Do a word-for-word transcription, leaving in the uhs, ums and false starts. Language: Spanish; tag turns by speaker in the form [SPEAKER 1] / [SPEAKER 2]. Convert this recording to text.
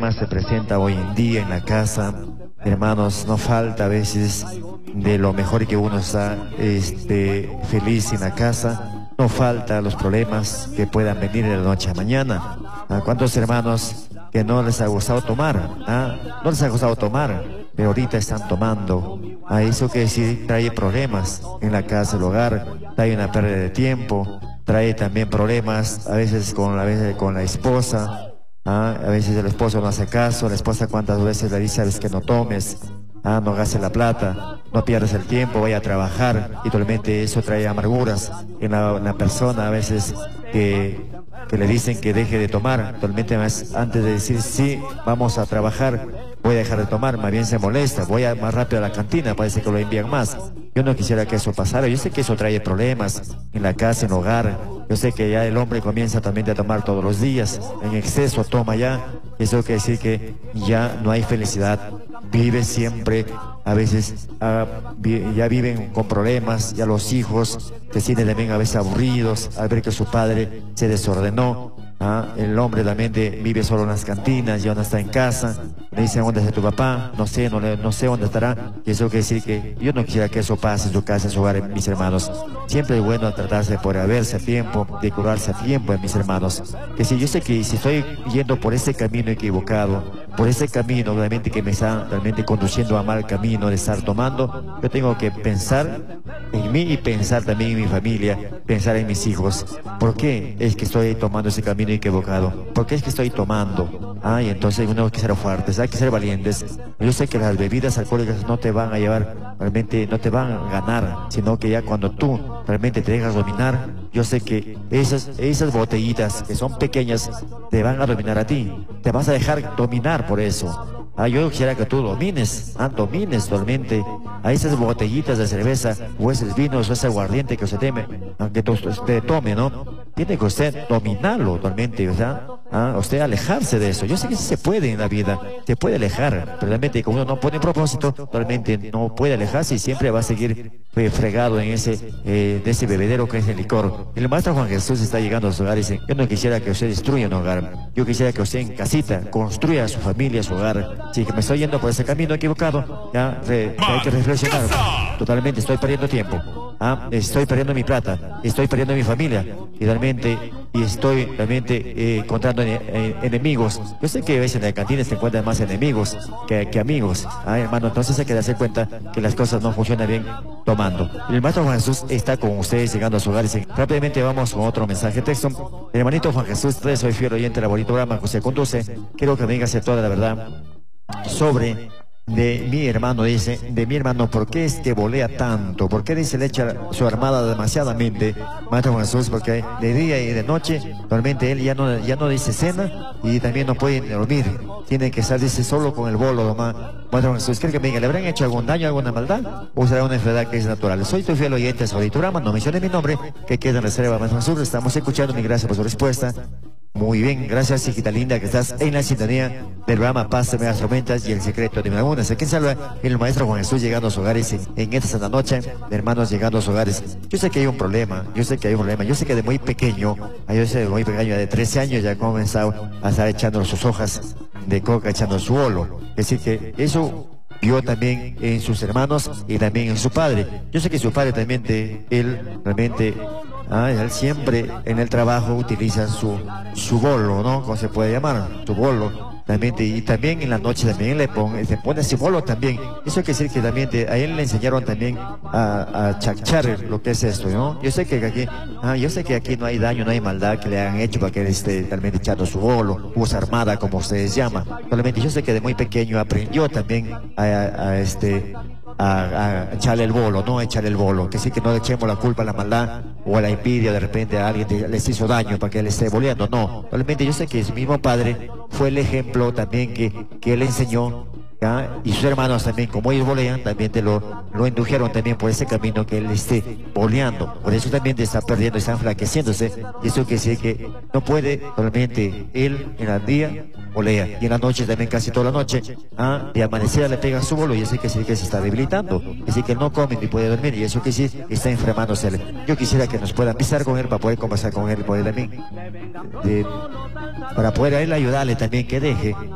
[SPEAKER 1] problemas se presenta hoy en día en la casa, hermanos, no falta a veces de lo mejor que uno está este, feliz en la casa, no falta los problemas que puedan venir de la noche a mañana. ¿A cuántos hermanos que no les ha gustado tomar? ¿Ah? No les ha gustado tomar, pero ahorita están tomando. A eso que sí trae problemas en la casa, el hogar, trae una pérdida de tiempo, trae también problemas a veces con, a veces con la esposa. ¿Ah? A veces el esposo no hace caso, la esposa cuántas veces le dice, sabes que no tomes, ¿ah? No gastes la plata, no pierdas el tiempo, vaya a trabajar, y totalmente eso trae amarguras en la, en la persona a veces que, que le dicen que deje de tomar. Totalmente más, antes de decir sí, vamos a trabajar, voy a dejar de tomar, más bien se molesta, voy a más rápido a la cantina, parece que lo envían más. Yo no quisiera que eso pasara, yo sé que eso trae problemas en la casa, en el hogar. Yo sé que ya el hombre comienza también a tomar todos los días, en exceso toma ya, eso quiere decir que ya no hay felicidad, vive siempre, a veces ah, vi, ya viven con problemas, ya los hijos se sienten también a veces aburridos al ver que su padre se desordenó. ¿Ah? El hombre también de, vive solo en las cantinas, ya no está en casa, le dicen dónde está tu papá, no sé, no, no sé dónde estará, y eso quiere decir que yo no quisiera que eso pase en su casa, en su hogar, mis hermanos. Siempre es bueno tratarse por haberse a tiempo, de curarse a tiempo, mis hermanos. Que si yo sé que si estoy yendo por ese camino equivocado, por ese camino realmente que me está realmente conduciendo a mal camino de estar tomando, yo tengo que pensar en mí y pensar también en mi familia, pensar en mis hijos. ¿Por qué es que estoy tomando ese camino equivocado? ¿Por qué es que estoy tomando? Ah, y entonces uno hay que ser fuertes, hay que ser valientes. Yo sé que las bebidas alcohólicas no te van a llevar, realmente no te van a ganar, sino que ya cuando tú realmente te dejas dominar, yo sé que esas, esas botellitas que son pequeñas te van a dominar a ti, te vas a dejar dominar por eso. Ah, yo quisiera que tú domines, ah, domines totalmente a esas botellitas de cerveza, o esos vinos, o ese aguardiente que usted teme, aunque usted tome, ¿no? Tiene que usted dominarlo totalmente, ¿verdad? Ah, usted alejarse de eso. Yo sé que sí se puede en la vida, se puede alejar, pero realmente como uno no pone propósito, totalmente no puede alejarse y siempre va a seguir eh, fregado en ese, eh, de ese bebedero que es el licor. El maestro Juan Jesús está llegando a su hogar y dice, yo no quisiera que usted destruya un hogar, yo quisiera que usted en casita construya su familia, su hogar. Si me estoy yendo por ese camino equivocado, ya re, hay que reflexionar. Totalmente estoy perdiendo tiempo. Ah, estoy perdiendo mi plata, estoy perdiendo mi familia, y realmente, y estoy realmente eh, encontrando en, en, enemigos. Yo sé que a veces en la cantina se encuentran más enemigos que, que amigos. Ah, hermano, entonces hay que darse cuenta que las cosas no funcionan bien tomando. El maestro Juan Jesús está con ustedes llegando a su hogar. Y rápidamente vamos con otro mensaje de texto. El hermanito Juan Jesús, soy fiel oyente del programa que se conduce. Quiero que me digas toda la verdad sobre de mi hermano, dice, de mi hermano, ¿por qué es que volea tanto? ¿Por qué dice le echa su armada demasiadamente? Maestro Jesús, porque de día y de noche, realmente él ya no, ya no dice cena y también no puede dormir. Tiene que estar, dice, solo con el bolo nomás. Maestro Jesús, ¿cree que me diga, le habrán hecho algún daño, alguna maldad? ¿O será una enfermedad que es natural? Soy tu fiel oyente sobre tu programa, no mencione mi nombre, que queda en reserva, Maestro Jesús. Estamos escuchando, mi gracias por su respuesta. Muy bien, gracias, hijita linda, que estás en la sintonía del programa Paz de Medias Tormentas y el secreto de mi laguna. Aquí salva el maestro Juan Jesús llegando a sus hogares en, en esta santa noche, hermanos llegando a sus hogares. Yo sé que hay un problema, yo sé que hay un problema, yo sé que de muy pequeño, yo sé de muy pequeño, de trece años ya ha comenzado a estar echando sus hojas de coca, echando su olo. Es decir, que eso vio también en sus hermanos y también en su padre. Yo sé que su padre también, de, él realmente... Ah, él siempre en el trabajo utiliza su, su bolo, ¿no? ¿Cómo se puede llamar? Su bolo. También, y también en la noche también le pone, se pone ese bolo también. Eso quiere decir que también te, a él le enseñaron también a, a chachar lo que es esto, ¿no? Yo sé que aquí, ah, yo sé que aquí no hay daño, no hay maldad que le hayan hecho para que él esté también echando su bolo, usa armada, como ustedes llaman. Solamente yo sé que de muy pequeño aprendió también a, a, a este... A, a echarle el bolo, no a echarle el bolo, que sí que no le echemos la culpa a la maldad o a la envidia, de repente a alguien te, les hizo daño para que él esté boleando, no. Realmente yo sé que su mismo padre fue el ejemplo también que, que él enseñó, ¿ya? Y sus hermanos también, como ellos bolean, también te lo, lo indujeron también por ese camino que él esté boleando. Por eso también te está perdiendo, está enflaqueciéndose. Y eso quiere decir que no puede realmente él en el día bolea, y en la noche también, casi toda la noche, ¿ah? De amanecida le pegan su bolo, y eso quiere decir que se está debilitando, es decir que no come ni puede dormir, y eso quiere decir que está enfermándose. Yo quisiera que nos puedan pisar con él para poder conversar con él, poder también, de, para poder a él ayudarle también, que deje